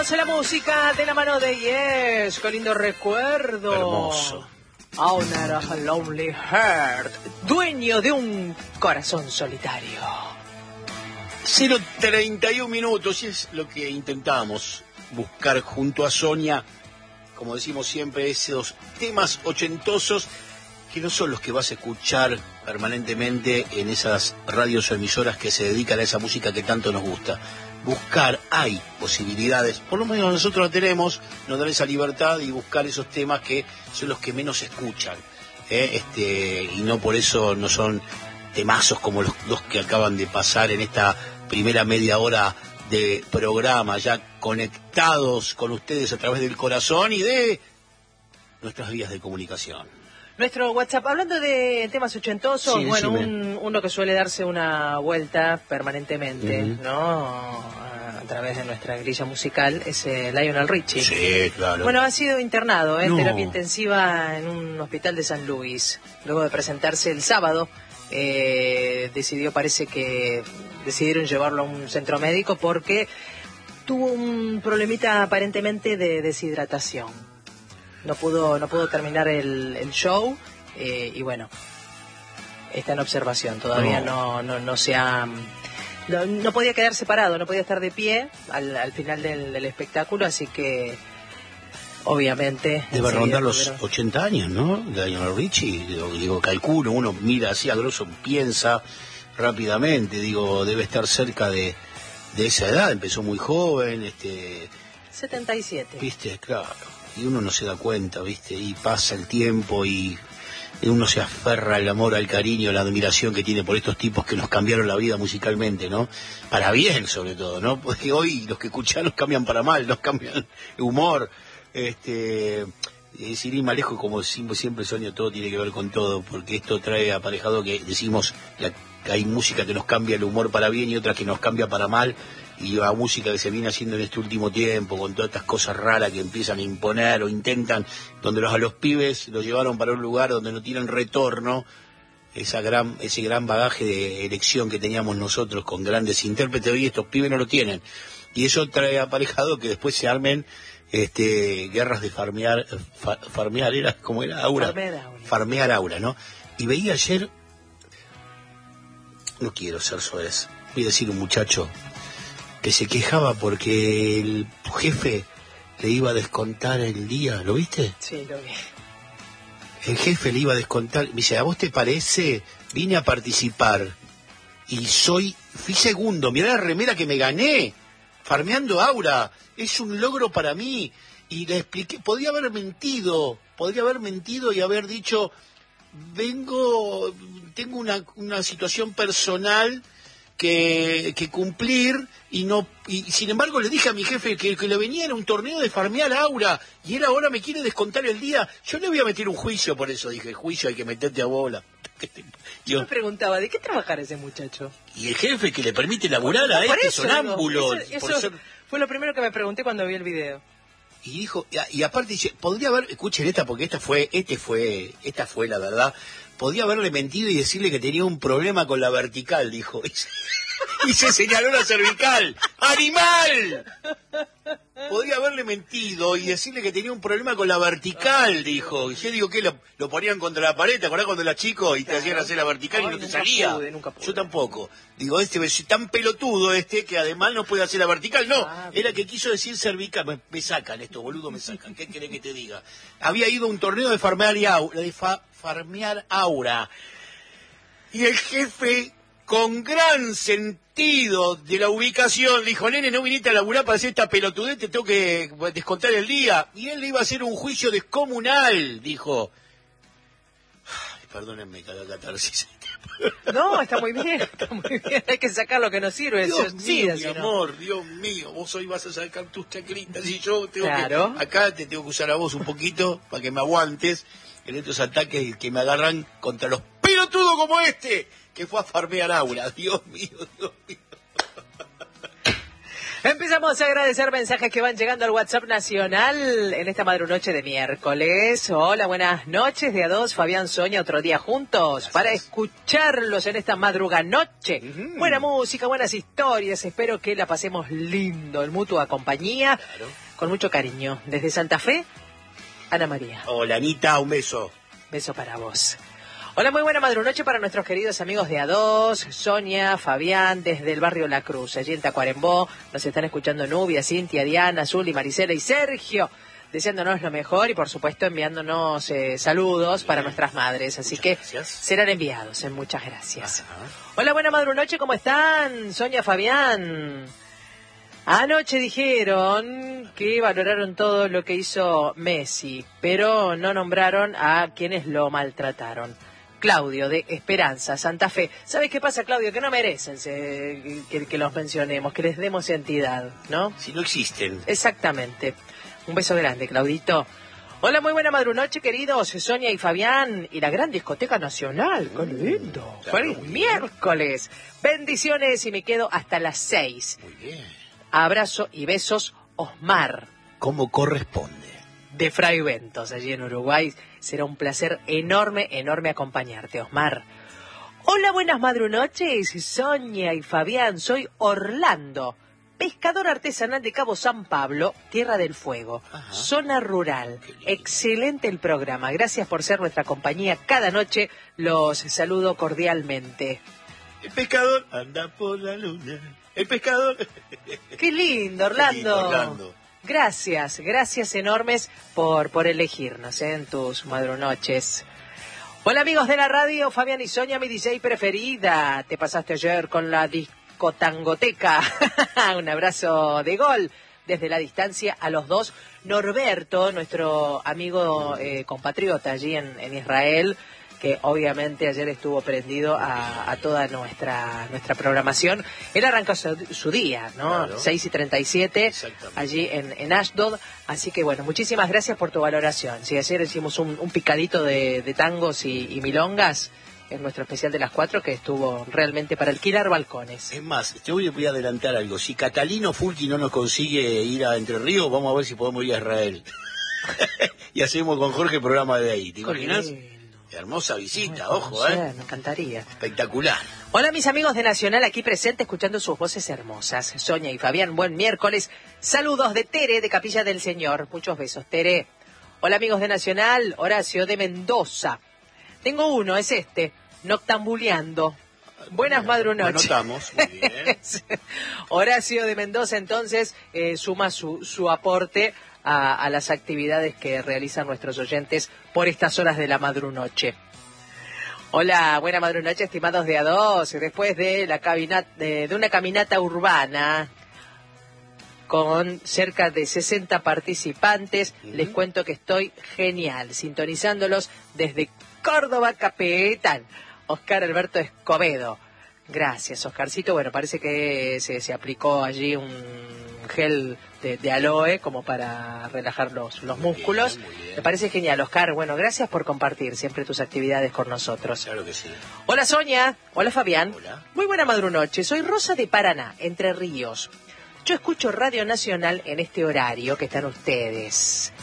La música de la mano de Yes, qué lindo recuerdo. Hermoso. Owner of a Lonely Heart, dueño de un corazón solitario. 0:31 minutos, y es lo que intentamos buscar junto a Sonia, como decimos siempre, esos temas ochentosos que no son los que vas a escuchar permanentemente en esas radios o emisoras que se dedican a esa música que tanto nos gusta. Buscar, hay posibilidades, por lo menos nosotros la tenemos, nos dan esa libertad y buscar esos temas que son los que menos se escuchan, y no por eso no son temazos como los dos que acaban de pasar en esta primera media hora de programa, ya conectados con ustedes a través del corazón y de nuestras vías de comunicación. Nuestro WhatsApp, hablando de temas ochentosos, Sí, bueno, decime. uno que suele darse una vuelta permanentemente, ¿no? A través de nuestra grilla musical, es Lionel Richie. Sí, claro. Bueno, ha sido internado en No. terapia intensiva en un hospital de San Luis. Luego de presentarse el sábado, decidieron llevarlo a un centro médico porque tuvo un problemita aparentemente de deshidratación. No pudo terminar el show, y bueno, está en observación. Todavía no se ha... No podía quedarse parado, no podía estar de pie al final del espectáculo, así que obviamente... Debe rondar los 80 años, ¿no? De Lionel Richie. Digo, calculo, uno mira así a grosso, piensa rápidamente, digo, debe estar cerca de esa edad, empezó muy joven, 77. ¿Viste? Claro. Y uno no se da cuenta, ¿viste? Y pasa el tiempo y uno se aferra al amor, al cariño, a la admiración que tiene por estos tipos que nos cambiaron la vida musicalmente, ¿no? Para bien, sobre todo, ¿no? Porque hoy los que escuchan nos cambian para mal, nos cambian el humor. Sin ir más lejos, como siempre Sonia, todo tiene que ver con todo, porque esto trae aparejado que decimos que hay música que nos cambia el humor para bien y otra que nos cambia para mal. Y la música que se viene haciendo en este último tiempo, con todas estas cosas raras que empiezan a imponer o intentan, donde a los pibes los llevaron para un lugar donde no tienen retorno, ese gran bagaje de elección que teníamos nosotros con grandes intérpretes, hoy estos pibes no lo tienen. Y eso trae aparejado que después se armen guerras de farmear era, ¿cómo era? Aura. Farmear aura, ¿no? Y veía ayer, no quiero ser soez, voy a decir un muchacho que se quejaba porque el jefe le iba a descontar el día, ¿lo viste? Sí, lo vi. El jefe le iba a descontar, me dice, ¿a vos te parece? Vine a participar y fui segundo, mirá la remera que me gané, farmeando aura, es un logro para mí. Y le expliqué, podría haber mentido y haber dicho, tengo una situación personal que cumplir y sin embargo le dije a mi jefe que le venía en un torneo de farmear aura y él ahora me quiere descontar el día. Yo le voy a meter un juicio por eso, dije, juicio hay que meterte a bola. Yo me preguntaba, ¿de qué trabajar ese muchacho? Y el jefe que le permite laburar a sonámbulo. Eso fue lo primero que me pregunté cuando vi el video. Y dijo, y aparte dice, podría haber, escuchen esta porque esta fue la verdad, podría haberle mentido y decirle que tenía un problema con la vertical, dijo. Y se señaló la cervical. ¡Animal! Podría haberle mentido y decirle que tenía un problema con la vertical, dijo. Y yo digo, ¿qué? Lo ponían contra la pared, ¿te acordás cuando eras chico y te hacían hacer la vertical y no te salía? Nunca pude. Yo tampoco. Digo, es tan pelotudo que además no puede hacer la vertical. No, era que quiso decir cervical. Me sacan esto, boludo, me sacan. ¿Qué querés que te diga? Había ido a un torneo de farmear aura. Y el jefe, con gran sentido de la ubicación, dijo, nene, no viniste a laburar para hacer esta pelotudez, te tengo que descontar el día. Y él le iba a hacer un juicio descomunal, dijo. Ay, perdónenme cada catarsis. No, está muy bien, hay que sacar lo que nos sirve. Dios mío, mi amor, Dios mío, vos hoy vas a sacar tus chacritas y yo tengo acá te tengo que usar a vos un poquito para que me aguantes en estos ataques que me agarran contra los pelotudos como que fue a farmear aura. Dios mío. Empezamos a agradecer mensajes que van llegando al WhatsApp nacional en esta madrunoche de miércoles. Hola, buenas noches de a dos, Fabián, Sonia, otro día juntos. Gracias. Para escucharlos en esta madruganoche. Buena música, buenas historias, espero que la pasemos lindo en mutua compañía. Claro. Con mucho cariño. Desde Santa Fe, Ana María. Hola, Anita, un beso. Beso para vos. Hola, muy buena madrunoche para nuestros queridos amigos de A2, Sonia, Fabián, desde el barrio La Cruz, allí en Tacuarembó. Nos están escuchando Nubia, Cintia, Diana, Zuli, Marisela y Sergio, deseándonos lo mejor y por supuesto enviándonos saludos para nuestras madres. Así muchas gracias. Serán enviados. Muchas gracias. Ajá. Hola, buena madrunoche, ¿cómo están? Sonia, Fabián. Anoche dijeron que valoraron todo lo que hizo Messi, pero no nombraron a quienes lo maltrataron. Claudio, de Esperanza, Santa Fe. ¿Sabes qué pasa, Claudio? Que no merecen que los mencionemos, que les demos entidad, ¿no? Si no existen. Exactamente. Un beso grande, Claudito. Hola, muy buena madrunoche, queridos Sonia y Fabián, y la gran discoteca nacional. ¡Qué lindo! ¡Feliz miércoles! Bendiciones y me quedo hasta las 6. Muy bien. Abrazo y besos, Osmar. Como corresponde. De Fray Ventos, allí en Uruguay. Será un placer enorme, enorme acompañarte, Osmar. Hola, buenas madrunoches, Sonia y Fabián. Soy Orlando, pescador artesanal de Cabo San Pablo, Tierra del Fuego. Ajá. Zona rural. Excelente el programa. Gracias por ser nuestra compañía cada noche. Los saludo cordialmente. El pescador anda por la luna. El pescador. Qué lindo, Orlando. Qué lindo, Orlando. Gracias enormes por elegirnos en tus madrunoches. Hola, amigos de la radio, Fabián y Sonia, mi DJ preferida. Te pasaste ayer con la discotangoteca. Un abrazo de gol desde la distancia a los dos. Norberto, nuestro amigo compatriota allí en Israel, que obviamente ayer estuvo prendido a toda nuestra programación. Él arrancó su día, ¿no? Claro. 6:37, allí en Ashdod. Así que bueno, muchísimas gracias por tu valoración. Si ayer hicimos un picadito de tangos y milongas en nuestro especial de las 4, que estuvo realmente para alquilar balcones. Es más, te voy a adelantar algo. Si Catalino Fulki no nos consigue ir a Entre Ríos, vamos a ver si podemos ir a Israel. Y hacemos con Jorge el programa de ahí. ¿Te imaginas? Hermosa visita, ojo, Me encantaría. Espectacular. Hola, mis amigos de Nacional, aquí presente escuchando sus voces hermosas. Sonia y Fabián, buen miércoles. Saludos de Tere, de Capilla del Señor. Muchos besos, Tere. Hola, amigos de Nacional, Horacio de Mendoza. Tengo uno, es este, Noctambuleando. Buenas madrunoches. Anotamos, muy bien. Horacio de Mendoza, entonces, suma su aporte a las actividades que realizan nuestros oyentes por estas horas de la madrunoche. Hola, buena madrunoche, estimados de A2. Después de una caminata urbana con cerca de 60 participantes, les cuento que estoy genial, sintonizándolos desde Córdoba Capital. Oscar Alberto Escobedo. Gracias, Oscarcito. Bueno, parece que se aplicó allí un gel de aloe como para relajar los músculos. Muy bien. Me parece genial, Oscar. Bueno, gracias por compartir siempre tus actividades con nosotros. Claro que sí. Hola, Sonia. Hola, Fabián. Hola. Muy buena madrunoche. Soy Rosa de Paraná, Entre Ríos. Yo escucho Radio Nacional en este horario que están ustedes.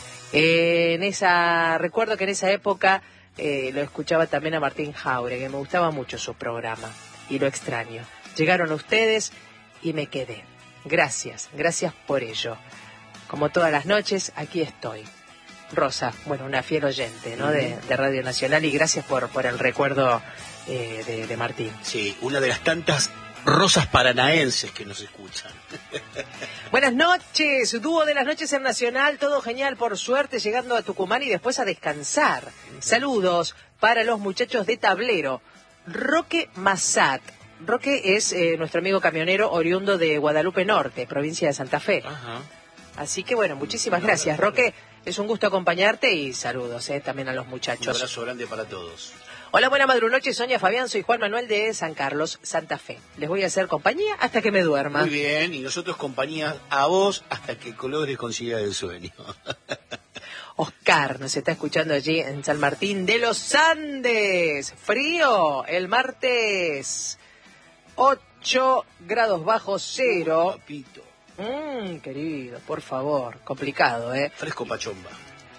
Recuerdo que en esa época lo escuchaba también a Martín Jauregui, que me gustaba mucho su programa y lo extraño. Llegaron ustedes y me quedé. Gracias por ello. Como todas las noches, aquí estoy. Rosa, bueno, una fiel oyente, ¿no? de Radio Nacional, y gracias por el recuerdo de Martín. Sí, una de las tantas rosas paranaenses que nos escuchan. Buenas noches, dúo de las noches en Nacional, todo genial, por suerte, llegando a Tucumán y después a descansar. Saludos para los muchachos de Tablero. Roque Massat. Roque es nuestro amigo camionero oriundo de Guadalupe Norte, provincia de Santa Fe. Ajá. Así que bueno, muchísimas gracias, Roque. Es un gusto acompañarte y saludos también a los muchachos. Un abrazo grande para todos. Hola, buena madrunoche, Sonia, Fabián. Soy Juan Manuel de San Carlos, Santa Fe. Les voy a hacer compañía hasta que me duerma. Muy bien, y nosotros compañía a vos hasta que Colores consiga el sueño. Oscar nos está escuchando allí en San Martín de los Andes. Frío el martes. 8 grados bajo cero. Papito. Querido, por favor, complicado, ¿eh? Fresco pachomba.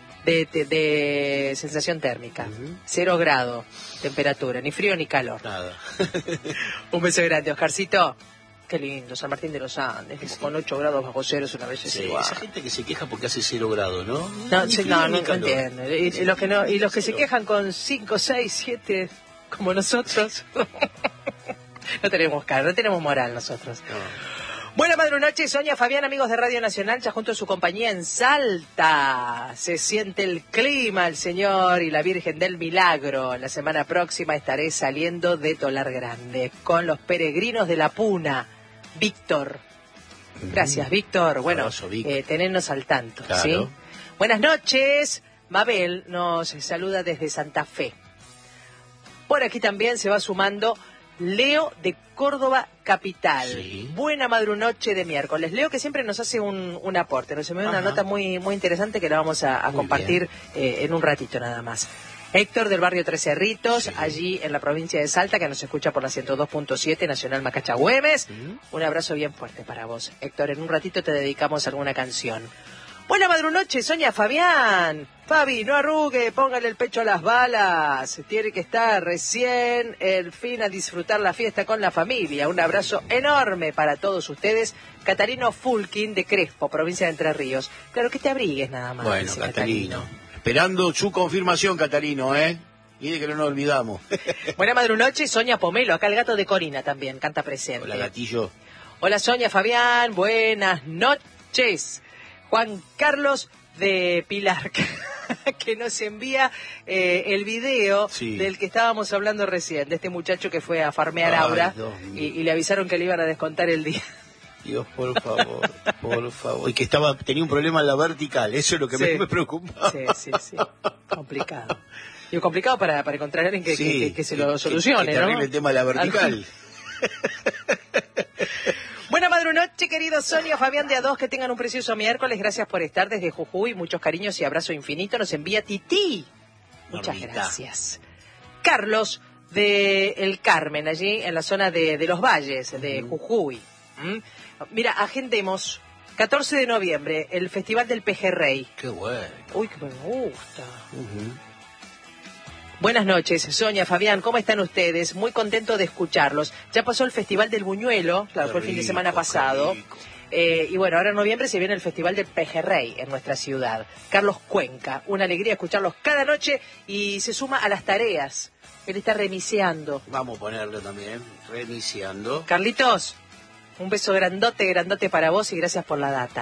De sensación térmica, 0 grados, temperatura, ni frío ni calor. Nada. Un beso grande, Oscarcito. Qué lindo, San Martín de los Andes, sí. Con 8 grados bajo cero es una belleza. Sí, esa gente que se queja porque hace 0 grados, ¿no? No entiendo. Y los que se quejan con 5, 6, 7, como nosotros, no tenemos cara, no tenemos moral nosotros. No. Buena madrugada, Sonia, Fabián, amigos de Radio Nacional, ya junto a su compañía en Salta. Se siente el clima, el Señor y la Virgen del Milagro. La semana próxima estaré saliendo de Tolar Grande con los peregrinos de la Puna. Víctor. Gracias, Víctor. Bueno, tenernos al tanto, claro. ¿Sí? Buenas noches. Mabel nos saluda desde Santa Fe. Por aquí también se va sumando Leo de Córdoba Capital. Sí. Buena madrunoche de miércoles. Leo, que siempre nos hace un aporte, nos envió una nota muy interesante que la vamos a compartir en un ratito nada más. Héctor del barrio Tres Cerritos, sí. Allí en la provincia de Salta, que nos escucha por la 102.7 Nacional Macachagüemes. Un abrazo bien fuerte para vos, Héctor. En un ratito te dedicamos alguna canción. Buena madrunoche, Sonia, Fabián. Fabi, no arrugue, póngale el pecho a las balas. Tiene que estar recién el fin a disfrutar la fiesta con la familia. Un abrazo enorme para todos ustedes. Catarino Fulkin de Crespo, provincia de Entre Ríos. Claro, que te abrigues nada más. Bueno, Catarino. Esperando su confirmación, Catarino, ¿eh? Mire que no nos olvidamos. Buena madrunoche, Sonia Pomelo, acá el gato de Corina también, canta presente. Hola, gatillo. Hola, Sonia, Fabián, buenas noches. Juan Carlos de Pilar, que nos envía el video del que estábamos hablando recién, de este muchacho que fue a farmear Aura y le avisaron que le iban a descontar el día. Dios, por favor, por favor. Y que tenía un problema en la vertical, eso es lo que me preocupa. Sí, complicado. Digo, complicado para encontrar a alguien que se lo solucione, que ¿no? arregle el tema de la vertical. Buena madrunoche, querido Sonia, Fabián de A2, que tengan un precioso miércoles. Gracias por estar desde Jujuy. Muchos cariños y abrazo infinito. Nos envía Tití. Muchas gracias. Carlos de El Carmen, allí en la zona de Los Valles, de Jujuy. Mira, agendemos 14 de noviembre, el Festival del Pejerrey. Qué bueno. Uy, que me gusta. Buenas noches, Sonia, Fabián, ¿cómo están ustedes? Muy contento de escucharlos. Ya pasó el Festival del Buñuelo, claro, fue el fin de semana pasado. Y bueno, ahora en noviembre se viene el Festival del Pejerrey en nuestra ciudad. Carlos Cuenca, una alegría escucharlos cada noche y se suma a las tareas. Él está remiseando. Vamos a ponerlo también, remiseando. Carlitos, un beso grandote para vos y gracias por la data.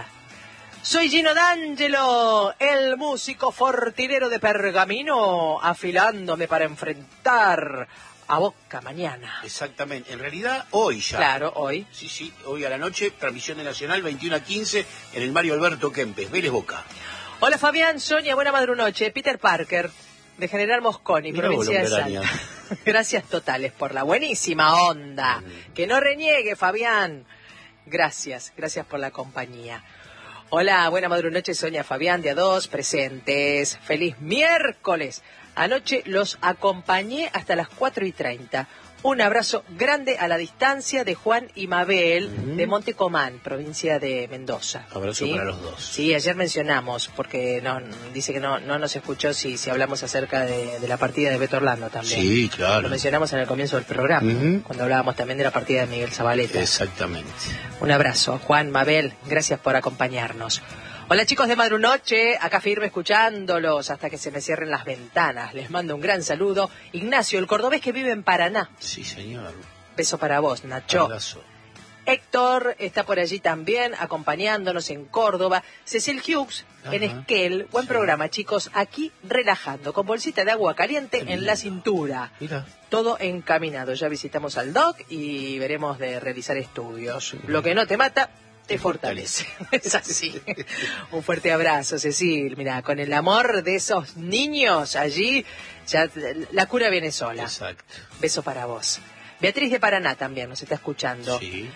Soy Gino D'Angelo, el músico fortinero de Pergamino, afilándome para enfrentar a Boca mañana. Exactamente, en realidad hoy ya. Claro, hoy. Sí, hoy a la noche, transmisión de Nacional 21:15 en el Mario Alberto Kempes, Vélez Boca. Hola Fabián, Sonia, buena madrunoche. Peter Parker, de General Mosconi, provincia de Salta. Gracias totales por la buenísima onda. Que no reniegue, Fabián. Gracias por la compañía. Hola, buena madrunoche, Sonia, Fabián de A2, presentes. Feliz miércoles. Anoche los acompañé hasta las 4:30. Un abrazo grande a la distancia de Juan y Mabel de Montecomán, provincia de Mendoza. Abrazo para los dos. Sí, ayer mencionamos, porque dice que no nos escuchó si hablamos acerca de la partida de Beto Orlando también. Sí, claro. Lo mencionamos en el comienzo del programa, cuando hablábamos también de la partida de Miguel Zabaleta. Exactamente. Un abrazo, Juan, Mabel, gracias por acompañarnos. Hola chicos de Madrunoche, acá firme escuchándolos hasta que se me cierren las ventanas. Les mando un gran saludo. Ignacio, el cordobés que vive en Paraná. Sí, señor. Beso para vos, Nacho. Abrazo. Héctor está por allí también, acompañándonos en Córdoba. Cecil Hughes, en Esquel. Buen programa, chicos. Aquí relajando, con bolsita de agua caliente en la cintura. Mira. Todo encaminado. Ya visitamos al doc y veremos de realizar estudios. Lo que no te mata te fortalece. Es así. Un fuerte abrazo, Cecil. Mira, con el amor de esos niños allí, ya la cura viene sola. Exacto. Beso para vos. Beatriz de Paraná también nos está escuchando. Sí.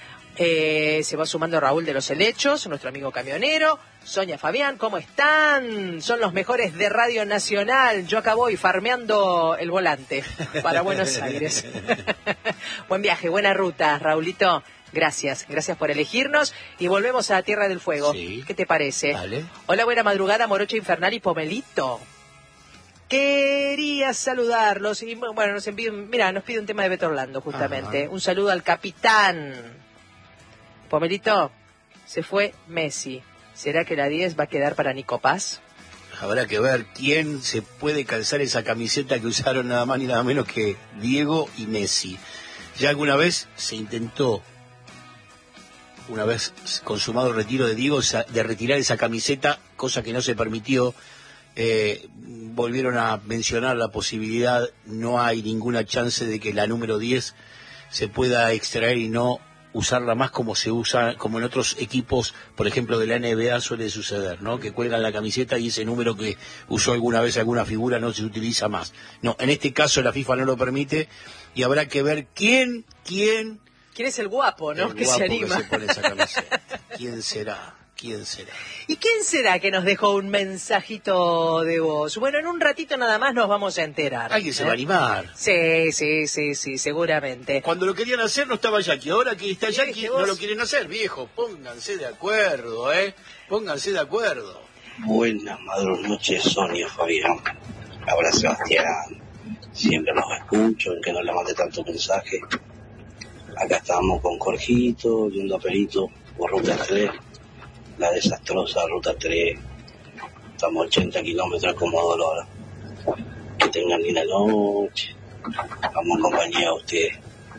Se va sumando Raúl de los Helechos, nuestro amigo camionero. Sonia, Fabián, ¿cómo están? Son los mejores de Radio Nacional. Yo acá voy farmeando el volante para Buenos Aires. Buen viaje, buena ruta, Raulito. Gracias por elegirnos y volvemos a Tierra del Fuego. Sí. ¿Qué te parece? Dale. Hola, buena madrugada, Morocho Infernal y Pomelito. Quería saludarlos y bueno, nos pide un tema de Beto Orlando justamente. Ajá. Un saludo al capitán. Pomelito, se fue Messi. ¿Será que la 10 va a quedar para Nico Paz? Habrá que ver quién se puede calzar esa camiseta que usaron nada más ni nada menos que Diego y Messi. Ya alguna vez se intentó, una vez consumado el retiro de Diego, de retirar esa camiseta, cosa que no se permitió. Volvieron a mencionar la posibilidad, no hay ninguna chance de que la número 10 se pueda extraer y no usarla más como se usa, como en otros equipos, por ejemplo de la NBA suele suceder, ¿no? Que cuelgan la camiseta y ese número que usó alguna vez alguna figura no se utiliza más. No, en este caso la FIFA no lo permite y habrá que ver quién es el guapo, ¿no? el Que guapo se anima. que se pone esa camiseta. ¿Quién será? ¿Y quién será que nos dejó un mensajito de voz? Bueno, en un ratito nada más nos vamos a enterar. Alguien se va a animar. Sí, seguramente. Cuando lo querían hacer no estaba Jackie, ahora que está Jackie vos? no lo quieren hacer, viejo. Pónganse de acuerdo, Pónganse de acuerdo. Buenas noches, Sonia, Fabián. Ahora Sebastián. Siempre los escucho, en que no le mande tanto mensaje. Acá estamos con Jorgito, yendo a Perito por Ruta 3. La desastrosa Ruta 3. Estamos 80 kilómetros como dolor. Que tengan linda noche. Vamos en compañía a ustedes.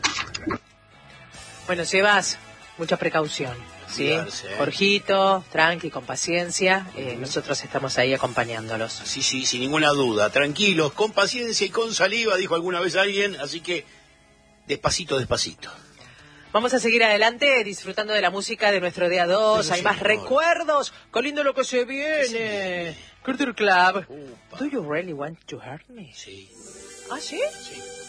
Bueno, Sebas, mucha precaución, ¿sí? Cuidarse, Jorgito, tranqui, con paciencia. Nosotros estamos ahí acompañándolos. Sí, sin ninguna duda. Tranquilos, con paciencia y con saliva, dijo alguna vez alguien, así que despacito. Vamos a seguir adelante disfrutando de la música de nuestro día 2. Sí, Hay más señor. recuerdos. ¡Qué lindo lo que se viene! Culture Club. Upa. Do you really want to hurt me? Sí. ¿Ah, sí? Sí.